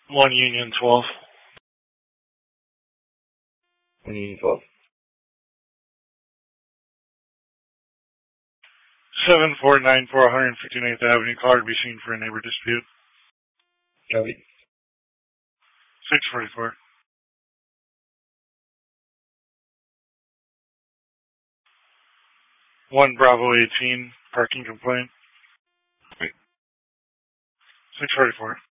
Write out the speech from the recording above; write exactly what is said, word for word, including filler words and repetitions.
One Union twelve. One Union twelve. Seven four nine four one hundred fifty-ninth Avenue. Caller to be seen for a neighbor dispute. Copy. Six forty-four. One Bravo eighteen. Parking complaint. Wait. Six forty-four.